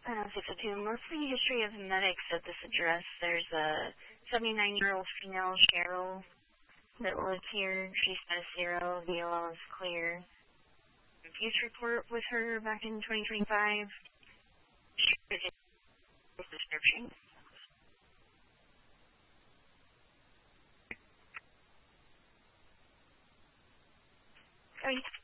602. Mostly history of medics at this address. There's a 79-year-old female, Cheryl, that lives here. She's status 0. VLL is clear. Abuse report with her back in 2025. Description. Sorry.